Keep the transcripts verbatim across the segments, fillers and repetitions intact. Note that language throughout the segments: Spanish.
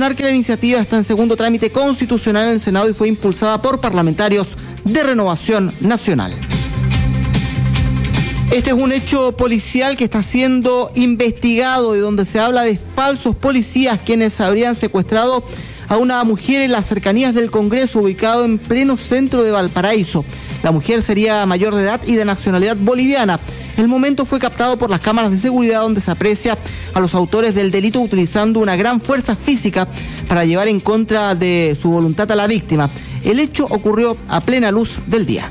mencionar que la iniciativa está en segundo trámite constitucional en el Senado y fue impulsada por parlamentarios de Renovación Nacional. Este es un hecho policial que está siendo investigado y donde se habla de falsos policías quienes habrían secuestrado a una mujer en las cercanías del Congreso, ubicado en pleno centro de Valparaíso. La mujer sería mayor de edad y de nacionalidad boliviana. El momento fue captado por las cámaras de seguridad donde se aprecia a los autores del delito utilizando una gran fuerza física para llevar en contra de su voluntad a la víctima. El hecho ocurrió a plena luz del día.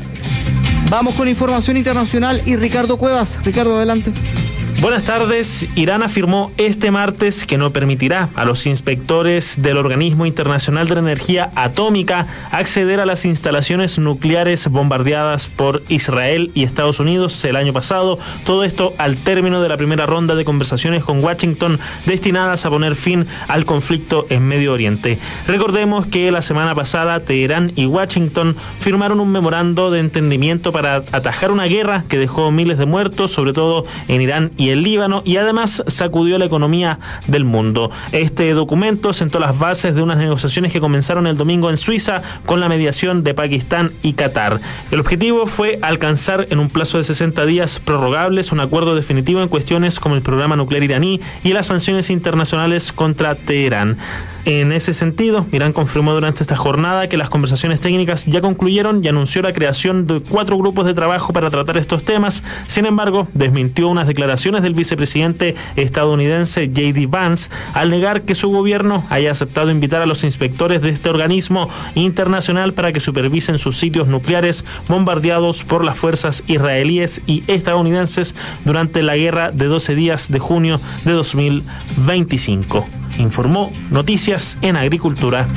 Vamos con información internacional y Ricardo Cuevas. Ricardo, adelante. Buenas tardes. Irán afirmó este martes que no permitirá a los inspectores del Organismo Internacional de la Energía Atómica acceder a las instalaciones nucleares bombardeadas por Israel y Estados Unidos el año pasado. Todo esto al término de la primera ronda de conversaciones con Washington destinadas a poner fin al conflicto en Medio Oriente. Recordemos que la semana pasada Teherán y Washington firmaron un memorando de entendimiento para atajar una guerra que dejó miles de muertos, sobre todo en Irán y el Líbano, y además sacudió la economía del mundo. Este documento sentó las bases de unas negociaciones que comenzaron el domingo en Suiza con la mediación de Pakistán y Qatar. El objetivo fue alcanzar en un plazo de sesenta días prorrogables un acuerdo definitivo en cuestiones como el programa nuclear iraní y las sanciones internacionales contra Teherán. En ese sentido, Irán confirmó durante esta jornada que las conversaciones técnicas ya concluyeron y anunció la creación de cuatro grupos de trabajo para tratar estos temas. Sin embargo, desmintió unas declaraciones del vicepresidente estadounidense J D Vance al negar que su gobierno haya aceptado invitar a los inspectores de este organismo internacional para que supervisen sus sitios nucleares bombardeados por las fuerzas israelíes y estadounidenses durante la guerra de doce días de junio de dos mil veinticinco. Informó Noticias en Agricultura.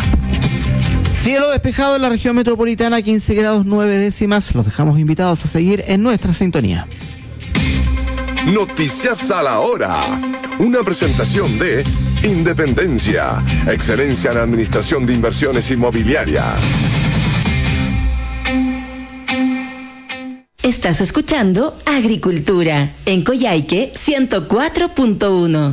Cielo despejado en la región metropolitana, quince grados nueve décimas. Los dejamos invitados a seguir en nuestra sintonía. Noticias a la hora. Una presentación de Independencia, excelencia en administración de inversiones inmobiliarias. Estás escuchando Agricultura en Coyhaique ciento cuatro punto uno.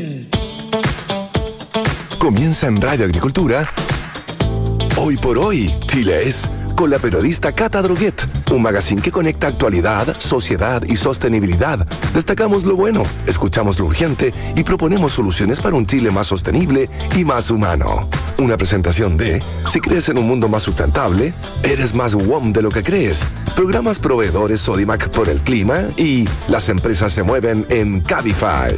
Comienza en Radio Agricultura. Hoy por hoy, Chile es, con la periodista Cata Droguet, un magazine que conecta actualidad, sociedad y sostenibilidad. Destacamos lo bueno, escuchamos lo urgente y proponemos soluciones para un Chile más sostenible y más humano. Una presentación de, si crees en un mundo más sustentable, eres más W O M de lo que crees. Programas proveedores Sodimac por el clima y las empresas se mueven en Cabify.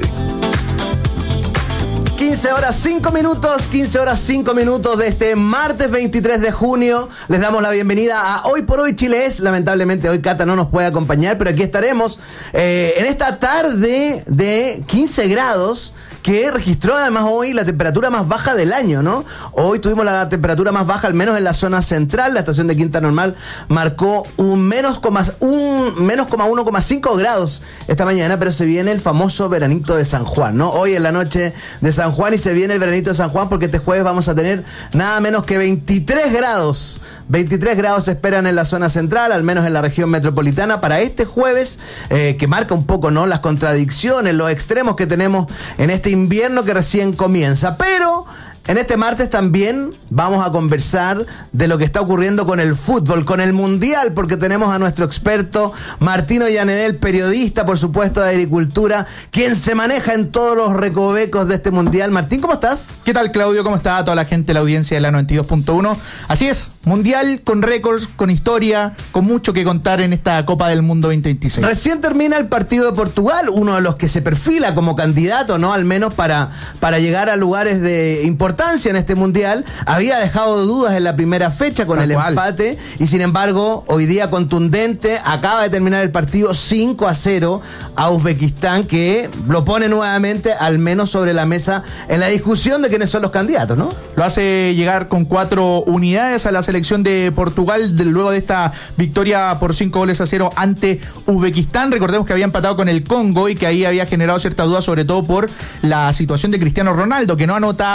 quince horas cinco minutos, quince horas cinco minutos de este martes veintitrés de junio. Les damos la bienvenida a Hoy por Hoy Chile es. Lamentablemente hoy Cata no nos puede acompañar, pero aquí estaremos eh, en esta tarde de quince grados. Que registró además hoy la temperatura más baja del año, ¿no? Hoy tuvimos la temperatura más baja, al menos en la zona central. La estación de Quinta Normal marcó un menos, un menos uno coma cinco grados esta mañana, pero se viene el famoso veranito de San Juan, ¿no? Hoy es la noche de San Juan y se viene el veranito de San Juan porque este jueves vamos a tener nada menos que veintitrés grados. veintitrés grados se esperan en la zona central, al menos en la región metropolitana, para este jueves, eh, que marca un poco, ¿no?, las contradicciones, los extremos que tenemos en este invierno que recién comienza. Pero en este martes también vamos a conversar de lo que está ocurriendo con el fútbol, con el Mundial, porque tenemos a nuestro experto Martino Llanedel, periodista, por supuesto, de Agricultura, quien se maneja en todos los recovecos de este Mundial. Martín, ¿cómo estás? ¿Qué tal, Claudio? ¿Cómo está toda la gente, la audiencia de la noventa y dos punto uno? Así es, Mundial con récords, con historia, con mucho que contar en esta Copa del Mundo veinte veintiséis. Recién termina el partido de Portugal, uno de los que se perfila como candidato, ¿no?, al menos para, para llegar a lugares de importancia en este Mundial. Había dejado dudas en la primera fecha con Tal el cual. empate, y sin embargo hoy día contundente, acaba de terminar el partido cinco a cero a Uzbekistán, que lo pone nuevamente al menos sobre la mesa en la discusión de quiénes son los candidatos, ¿no? Lo hace llegar con cuatro unidades a la selección de Portugal de, luego de esta victoria por cinco goles a cero ante Uzbekistán. Recordemos que había empatado con el Congo y que ahí había generado cierta duda, sobre todo por la situación de Cristiano Ronaldo, que no anotaba, que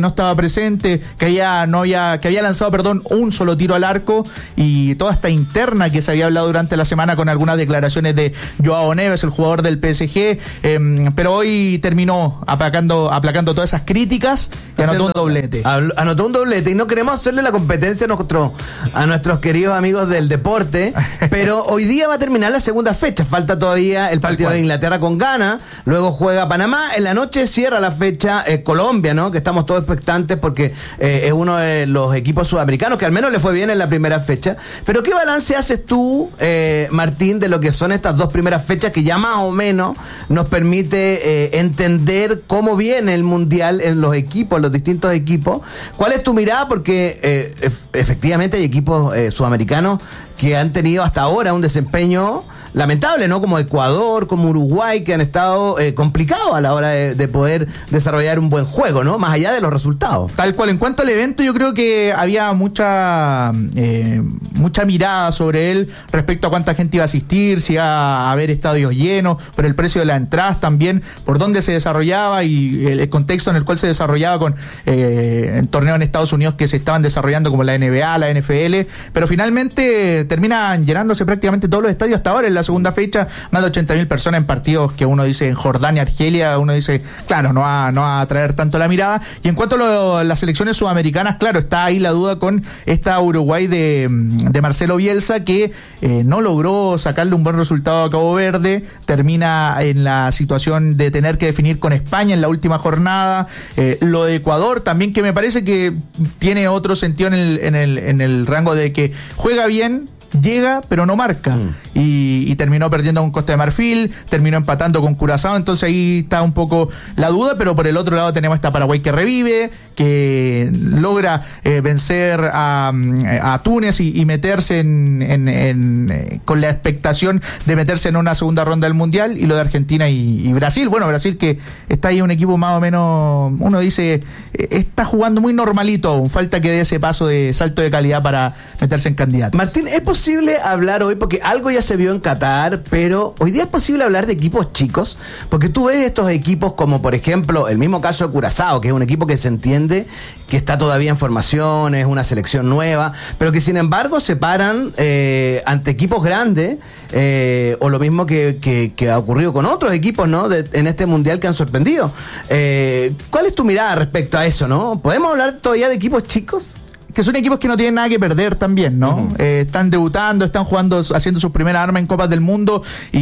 no estaba presente, que había, no había, que había lanzado, perdón, un solo tiro al arco, y toda esta interna que se había hablado durante la semana con algunas declaraciones de Joao Neves, el jugador del P S G, eh, pero hoy terminó aplacando, aplacando todas esas críticas y anotó un doblete. Anotó un doblete y no queremos hacerle la competencia a, nuestro, a nuestros queridos amigos del deporte, pero hoy día va a terminar la segunda fecha. Falta todavía el partido de Inglaterra con Ghana, luego juega Panamá, en la noche cierra la fecha eh, Colombia, ¿no? Que estamos todos expectantes porque eh, es uno de los equipos sudamericanos que al menos le fue bien en la primera fecha. Pero ¿qué balance haces tú, eh, Martín, de lo que son estas dos primeras fechas que ya más o menos nos permite eh, entender cómo viene el Mundial en los equipos, los distintos equipos? ¿Cuál es tu mirada? Porque eh, ef- efectivamente hay equipos eh, sudamericanos que han tenido hasta ahora un desempeño lamentable, ¿no? Como Ecuador, como Uruguay, que han estado eh, complicados a la hora de, de poder desarrollar un buen juego, ¿no? Más allá de los resultados. Tal cual. En cuanto al evento, yo creo que había mucha eh, mucha mirada sobre él respecto a cuánta gente iba a asistir, si iba a haber estadios llenos, por el precio de las entradas también, por dónde se desarrollaba y el, el contexto en el cual se desarrollaba con eh, en torneos en Estados Unidos que se estaban desarrollando como la N B A, la N F L, pero finalmente terminan llenándose prácticamente todos los estadios hasta ahora en la segunda fecha, más de ochenta mil personas en partidos que uno dice en Jordania, Argelia, uno dice, claro, no va, no va a atraer tanto la mirada. Y en cuanto a lo, las selecciones sudamericanas, claro, está ahí la duda con esta Uruguay de, de Marcelo Bielsa, que eh, no logró sacarle un buen resultado a Cabo Verde, termina en la situación de tener que definir con España en la última jornada. Eh, lo de Ecuador también, que me parece que tiene otro sentido en el, en el, en el rango de que juega bien, llega pero no marca, mm. y, y terminó perdiendo con Costa de Marfil, terminó empatando con Curazao, entonces ahí está un poco la duda. Pero por el otro lado tenemos esta Paraguay que revive, que logra eh, vencer a, a Túnez y, y meterse en, en, en eh, con la expectación de meterse en una segunda ronda del Mundial. Y lo de Argentina y, y Brasil, bueno, Brasil que está ahí un equipo más o menos, uno dice, eh, está jugando muy normalito aún, falta que dé ese paso de salto de calidad para meterse en candidato. Martín, ¿es posible posible hablar hoy, porque algo ya se vio en Qatar, pero hoy día es posible hablar de equipos chicos? Porque tú ves estos equipos como, por ejemplo, el mismo caso de Curazao, que es un equipo que se entiende que está todavía en formación, es una selección nueva, pero que sin embargo se paran eh, ante equipos grandes, eh, o lo mismo que, que, que ha ocurrido con otros equipos, ¿no? De, en este Mundial que han sorprendido. Eh, ¿Cuál es tu mirada respecto a eso, no? ¿Podemos hablar todavía de equipos chicos? Que son equipos que no tienen nada que perder también, ¿no? Uh-huh. Eh, están debutando, están jugando, haciendo sus primeras armas en Copas del Mundo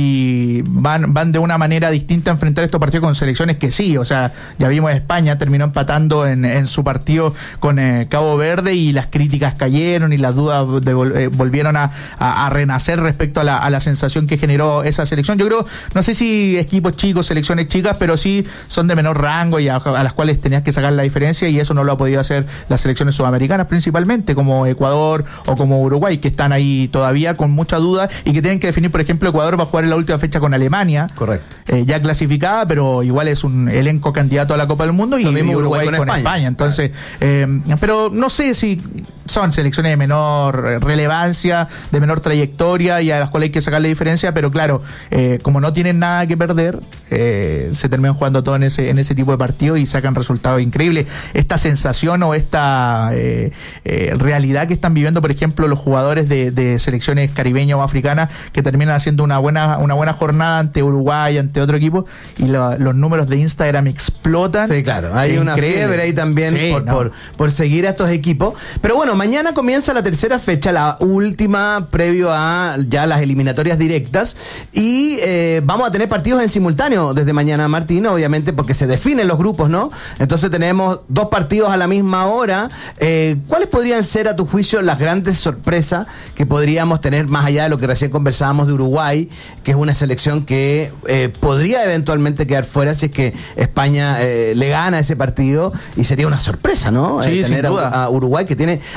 y van, van de una manera distinta a enfrentar estos partidos con selecciones que sí, o sea, ya vimos España terminó empatando en, en su partido con eh, Cabo Verde y las críticas cayeron y las dudas de, eh, volvieron a, a, a renacer respecto a la, a la sensación que generó esa selección. Yo creo, no sé si equipos chicos, selecciones chicas, pero sí son de menor rango y a, a las cuales tenías que sacar la diferencia, y eso no lo ha podido hacer las selecciones sudamericanas, principalmente como Ecuador o como Uruguay, que están ahí todavía con mucha duda y que tienen que definir. Por ejemplo, Ecuador va a jugar en la última fecha con Alemania, correcto, eh, ya clasificada, pero igual es un elenco candidato a la Copa del Mundo, y, y Uruguay, Uruguay con, con España. España entonces, eh, pero no sé si son selecciones de menor relevancia, de menor trayectoria y a las cuales hay que sacarle diferencia, pero claro, eh, como no tienen nada que perder, eh, se terminan jugando todo en ese en ese tipo de partidos y sacan resultados increíbles. Esta sensación o esta eh, eh, realidad que están viviendo, por ejemplo, los jugadores de, de selecciones caribeñas o africanas, que terminan haciendo una buena una buena jornada ante Uruguay, ante otro equipo, y lo, los números de Instagram explotan. Sí, claro, hay una fiebre ahí también, sí, por, no. por, por seguir a estos equipos. Pero bueno, mañana comienza la tercera fecha, la última previo a ya las eliminatorias directas, y eh, vamos a tener partidos en simultáneo desde mañana, Martín, obviamente porque se definen los grupos, ¿no? Entonces tenemos dos partidos a la misma hora. Eh, ¿Cuáles podrían ser, a tu juicio, las grandes sorpresas que podríamos tener, más allá de lo que recién conversábamos de Uruguay, que es una selección que eh, podría eventualmente quedar fuera si es que España eh, le gana ese partido, y sería una sorpresa, ¿no? Sí, eh, tener sin duda. A, a Uruguay, que tiene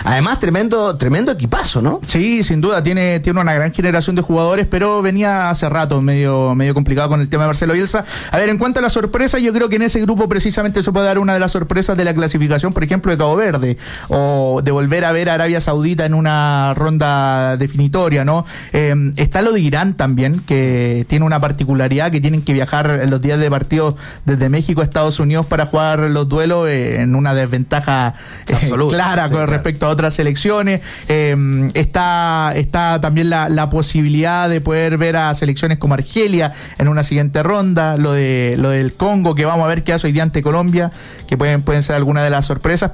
además tremendo, tremendo equipazo, ¿no? Sí, sin duda, tiene, tiene una gran generación de jugadores, pero venía hace rato medio, medio complicado con el tema de Marcelo Bielsa. A ver, en cuanto a la sorpresa, yo creo que en ese grupo precisamente se puede dar una de las sorpresas de la clasificación, por ejemplo, de Cabo Verde, o de volver a ver a Arabia Saudita en una ronda definitoria, ¿no? Eh, está lo de Irán también, que tiene una particularidad, que tienen que viajar en los días de partido desde México a Estados Unidos para jugar los duelos eh, en una desventaja eh, Absoluta, clara sí, con claro. respecto a otras selecciones. Eh, está, está también la, la posibilidad de poder ver a selecciones como Argelia en una siguiente ronda, lo de lo del Congo, que vamos a ver qué hace hoy día ante Colombia, que pueden, pueden ser alguna de las sorpresas.